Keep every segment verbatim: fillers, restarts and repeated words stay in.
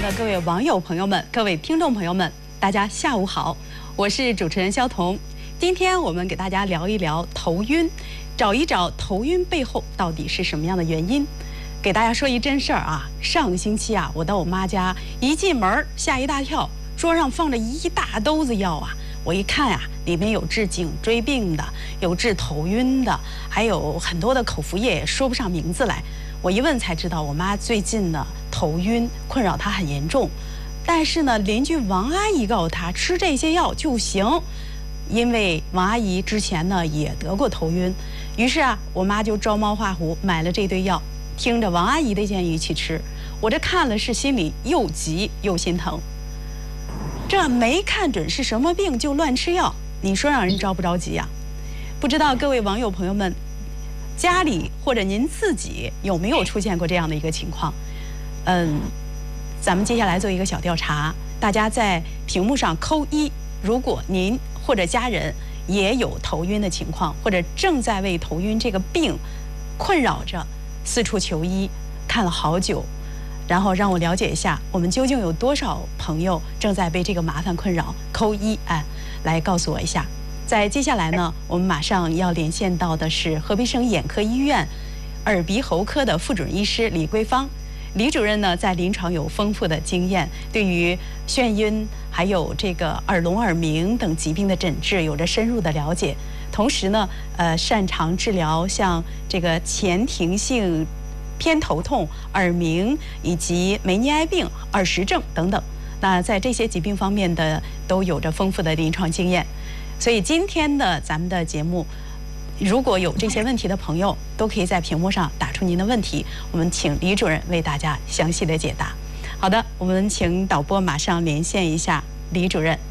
的各位网友朋友们、各位听众朋友们，大家下午好，我是主持人肖彤。今天我们给大家聊一聊头晕，找一找头晕背后到底是什么样的原因。给大家说一真事儿啊，上个星期啊，我到我妈家，一进门吓一大跳，桌上放着一大兜子药啊。我一看呀、啊，里面有治颈椎病的，有治头晕的，还有很多的口服液，也说不上名字来。我一问才知道，我妈最近呢头晕，困扰她很严重。但是呢，邻居王阿姨告诉她吃这些药就行，因为王阿姨之前呢也得过头晕。于是啊，我妈就照猫画虎买了这堆药，听着王阿姨的建议去吃。我这看了是心里又急又心疼。这没看准是什么病就乱吃药，你说让人着不着急呀？不知道各位网友朋友们，家里或者您自己有没有出现过这样的一个情况？嗯，咱们接下来做一个小调查，大家在屏幕上扣一，如果您或者家人也有头晕的情况，或者正在为头晕这个病困扰着，四处求医，看了好久。然后让我了解一下，我们究竟有多少朋友正在被这个麻烦困扰？扣一，哎，来告诉我一下。在接下来呢，我们马上要连线到的是河北省眼科医院耳鼻喉科的副主任医师李桂芳。李主任呢，在临床有丰富的经验，对于眩晕还有这个耳聋耳鸣等疾病的诊治有着深入的了解，同时呢，呃，擅长治疗像这个前庭性偏头痛、耳鸣以及梅尼埃病、耳石症等等。那在这些疾病方面的都有着丰富的临床经验，所以今天的咱们的节目，如果有这些问题的朋友，都可以在屏幕上打出您的问题，我们请李主任为大家详细的解答。好的，我们请导播马上连线一下李主任。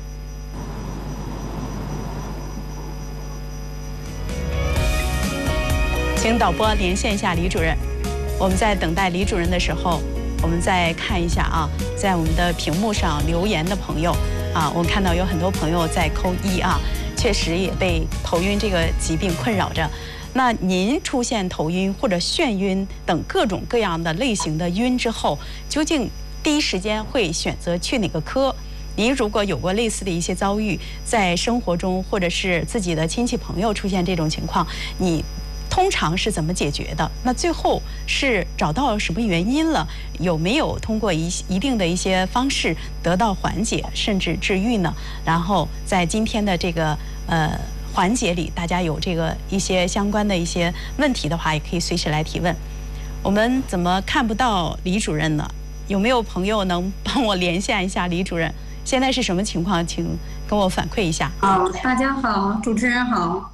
请导播连线一下李主任。我们在等待李主任的时候，我们再看一下啊，在我们的屏幕上留言的朋友啊，我看到有很多朋友在扣一啊，确实也被头晕这个疾病困扰着。那您出现头晕或者眩晕等各种各样的类型的晕之后，究竟第一时间会选择去哪个科？您如果有过类似的一些遭遇，在生活中或者是自己的亲戚朋友出现这种情况，你通常是怎么解决的？那最后是找到什么原因了？有没有通过一一定的一些方式得到缓解，甚至治愈呢？然后在今天的这个呃环节里，大家有这个一些相关的一些问题的话，也可以随时来提问。我们怎么看不到李主任呢？有没有朋友能帮我连线一下李主任？现在是什么情况？请跟我反馈一下。 好，大家好，主持人好。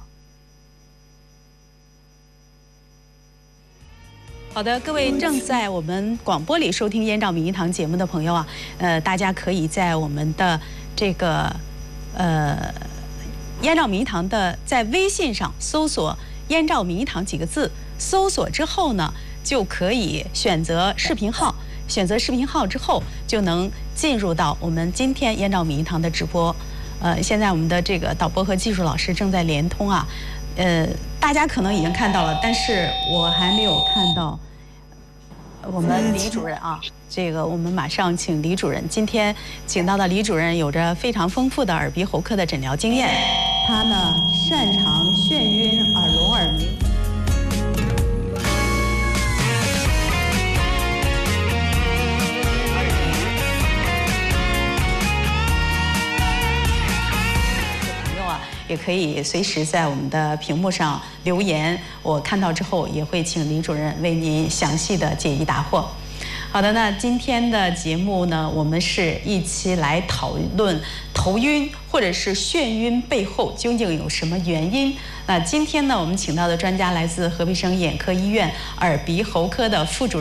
好的，各位正在我们广播里收听燕赵名医堂节目的朋友啊，呃，大家可以在我们的这个呃燕赵名医堂的在微信上搜索“燕赵名医堂”几个字，搜索之后呢，就可以选择视频号，选择视频号之后就能进入到我们今天燕赵名医堂的直播。呃，现在我们的这个导播和技术老师正在连通啊。呃，大家可能已经看到了，但是我还没有看到我们李主任啊。这个我们马上请李主任。今天请到的李主任有着非常丰富的耳鼻喉科的诊疗经验，他呢擅长眩晕、耳聋、耳鸣。也可以随时在我们的屏幕上留言，我看到之后也会请李主任为您详细的解疑答惑。好的，那今天的节目呢，我们是一起来讨论头晕或者是眩晕背后究竟有什么原因。那今天呢，我们请到的专家来自河北省眼科医院耳鼻喉科的副主任